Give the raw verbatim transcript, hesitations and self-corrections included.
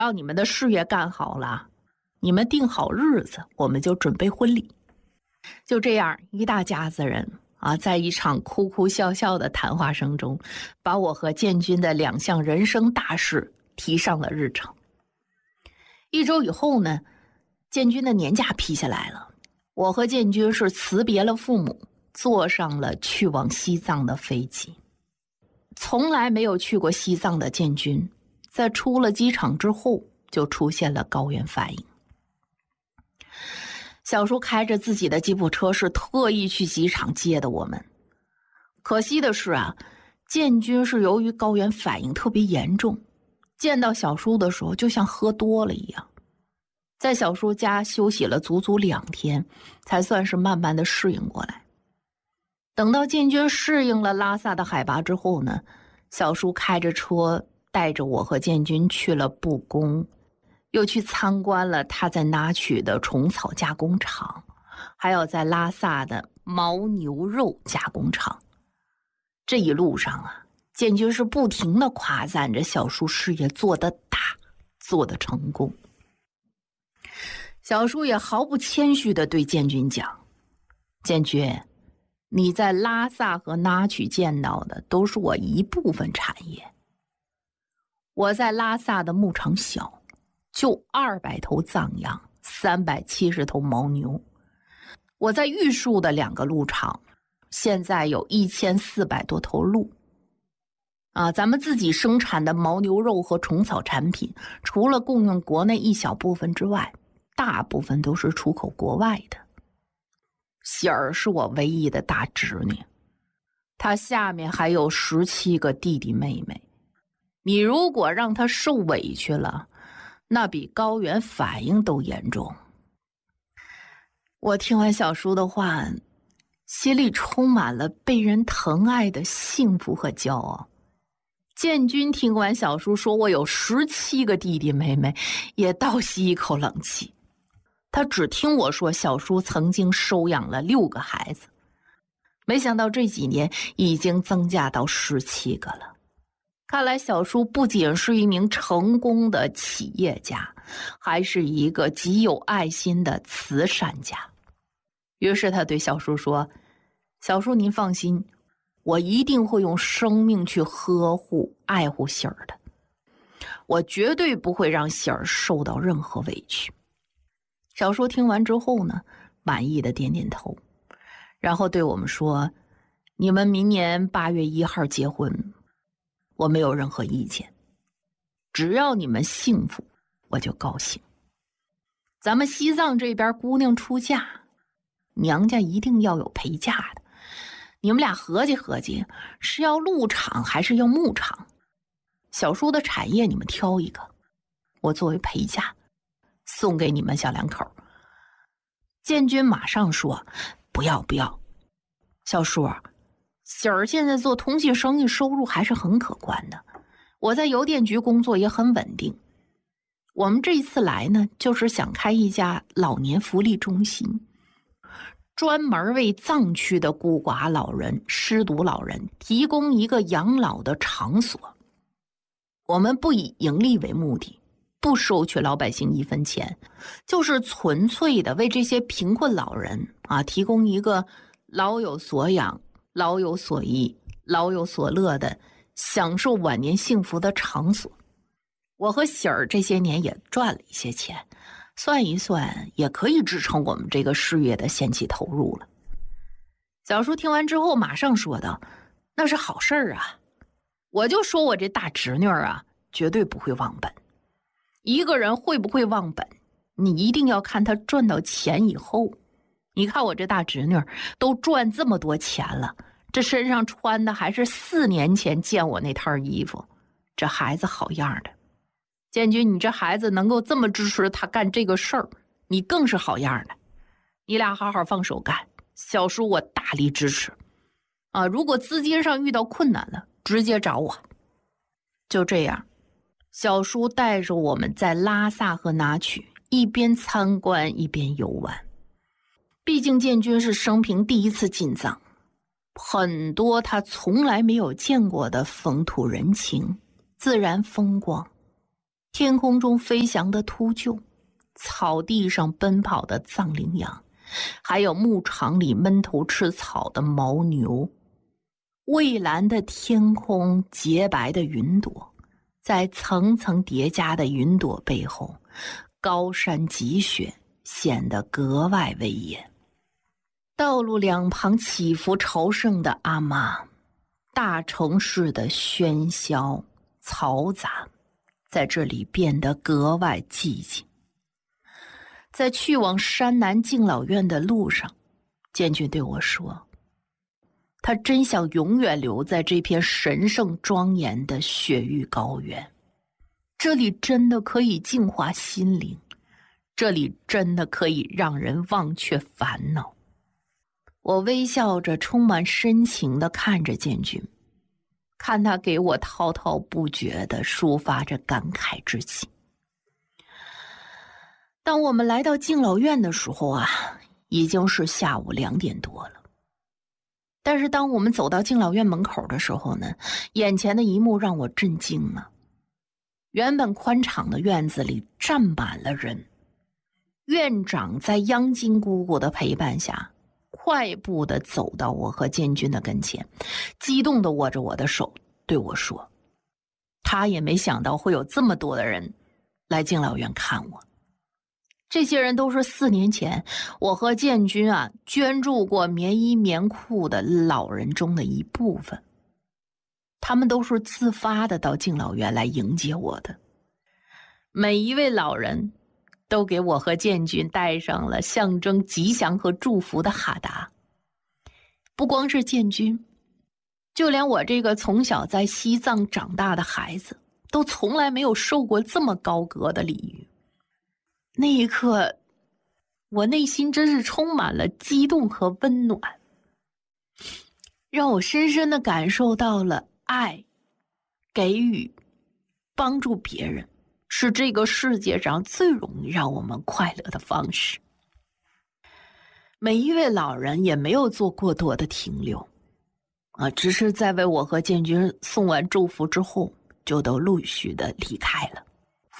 要你们的事业干好了，你们定好日子，我们就准备婚礼。就这样，一大家子人啊，在一场哭哭笑笑的谈话声中，把我和建军的两项人生大事提上了日程。一周以后呢，建军的年假批下来了，我和建军是辞别了父母，坐上了去往西藏的飞机。从来没有去过西藏的建军，在出了机场之后就出现了高原反应。小叔开着自己的吉普车是特意去机场接的我们。可惜的是啊，建军是由于高原反应特别严重，见到小叔的时候就像喝多了一样。在小叔家休息了足足两天，才算是慢慢的适应过来。等到建军适应了拉萨的海拔之后呢，小叔开着车带着我和建军去了布宫，又去参观了他在那曲的虫草加工厂，还有在拉萨的牦牛肉加工厂。这一路上啊，建军是不停地夸赞着小叔事业做得大，做得成功。小叔也毫不谦虚地对建军讲，建军，你在拉萨和那曲见到的都是我一部分产业。我在拉萨的牧场小，就二百头藏羊，三百七十头牦牛。我在玉树的两个鹿场，现在有一千四百多头鹿。啊，咱们自己生产的牦牛肉和虫草产品，除了供应国内一小部分之外，大部分都是出口国外的。喜儿是我唯一的大侄女，她下面还有十七个弟弟妹妹。你如果让她受委屈了，那比高原反应都严重。我听完小叔的话，心里充满了被人疼爱的幸福和骄傲。建军听完小叔说我有十七个弟弟妹妹，也倒吸一口冷气。他只听我说小叔曾经收养了六个孩子，没想到这几年已经增加到十七个了。看来小叔不仅是一名成功的企业家，还是一个极有爱心的慈善家。于是他对小叔说，小叔您放心，我一定会用生命去呵护爱护喜儿的，我绝对不会让喜儿受到任何委屈。小叔听完之后呢，满意的点点头，然后对我们说，你们明年八月一号结婚，我没有任何意见，只要你们幸福，我就高兴。咱们西藏这边姑娘出嫁，娘家一定要有陪嫁的，你们俩合计合计，是要鹿场还是要牧场？小叔的产业你们挑一个，我作为陪嫁送给你们小两口。建军马上说，不要不要，小叔，喜儿现在做通信生意收入还是很可观的，我在邮电局工作也很稳定。我们这一次来呢，就是想开一家老年福利中心，专门为藏区的孤寡老人、失独老人提供一个养老的场所。我们不以盈利为目的，不收取老百姓一分钱，就是纯粹的为这些贫困老人啊提供一个老有所养、老有所依、老有所乐的享受晚年幸福的场所。我和喜儿这些年也赚了一些钱，算一算也可以支撑我们这个事业的先期投入了。小叔听完之后马上说道，那是好事儿啊，我就说我这大侄女啊绝对不会忘本。一个人会不会忘本，你一定要看他赚到钱以后。你看我这大侄女都赚这么多钱了，这身上穿的还是四年前见我那套衣服，这孩子好样的。建军，你这孩子能够这么支持他干这个事儿，你更是好样的。你俩好好放手干，小叔我大力支持啊！如果资金上遇到困难了，直接找我。就这样，小叔带着我们在拉萨和那曲一边参观一边游玩。毕竟建军是生平第一次进藏，很多他从来没有见过的风土人情、自然风光， 天空中飞翔的秃鹫，草地上奔跑的藏羚羊，还有牧场里闷头吃草的牦牛。蔚蓝的天空，洁白的云朵，在层层叠加的云朵背后，高山积雪显得格外威严。道路两旁起伏朝圣的阿妈，大城市的喧嚣嘈杂在这里变得格外寂静。在去往山南敬老院的路上，建军对我说，他真想永远留在这片神圣庄严的雪域高原，这里真的可以净化心灵，这里真的可以让人忘却烦恼。我微笑着，充满深情地看着建军，看他给我滔滔不绝地抒发着感慨之情。当我们来到敬老院的时候啊，已经是下午两点多了。但是当我们走到敬老院门口的时候呢，眼前的一幕让我震惊了。原本宽敞的院子里站满了人，院长在央金姑姑的陪伴下，快步地走到我和建军的跟前，激动地握着我的手对我说，他也没想到会有这么多的人来敬老院看我。这些人都是四年前我和建军啊捐助过棉衣棉裤的老人中的一部分，他们都是自发的到敬老院来迎接我的。每一位老人都给我和建军戴上了象征吉祥和祝福的哈达。不光是建军，就连我这个从小在西藏长大的孩子，都从来没有受过这么高格的礼遇。那一刻，我内心真是充满了激动和温暖，让我深深地感受到了爱、给予、帮助别人是这个世界上最容易让我们快乐的方式。每一位老人也没有做过多的停留，啊，只是在为我和建军送完祝福之后，就都陆续的离开了。